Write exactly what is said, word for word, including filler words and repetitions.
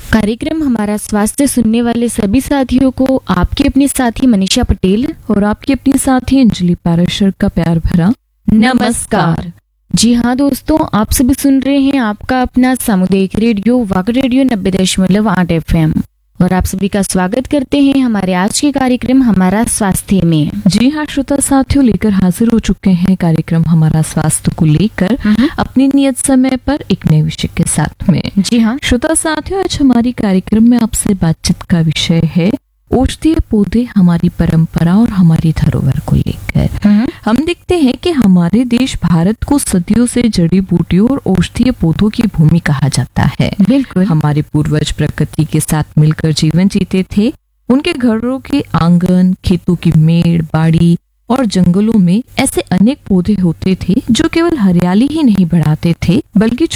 कार्यक्रम हमारा स्वास्थ्य सुनने वाले सभी साथियों को आपके अपने साथी मनीषा पटेल और आपकी अपनी साथी अंजलि पाराशर का प्यार भरा नमस्कार। जी हाँ दोस्तों, आप सभी सुन रहे हैं आपका अपना सामुदायिक रेडियो वाक रेडियो नब्बे दशमलव आठ एफ एम और आप सभी का स्वागत करते हैं हमारे आज के कार्यक्रम हमारा स्वास्थ्य में। जी हाँ श्रोता साथियों, लेकर हाजिर हो चुके हैं कार्यक्रम हमारा स्वास्थ्य को लेकर अपनी नियत समय पर एक नए विषय के साथ में। जी हाँ श्रोता साथियों, आज हमारी कार्यक्रम में आपसे बातचीत का विषय है औषधीय पौधे, हमारी परंपरा और हमारी धरोहर को लेकर। हम देखते हैं कि हमारे देश भारत को सदियों से जड़ी बूटियों और औषधीय पौधों की भूमि कहा जाता है। बिल्कुल, हमारे पूर्वज प्रकृति के साथ मिलकर जीवन जीते थे। उनके घरों के आंगन, खेतों की मेड़, बाड़ी और जंगलों में ऐसे अनेक पौधे होते थे जो केवल हरियाली ही नहीं बढ़ाते थे बल्कि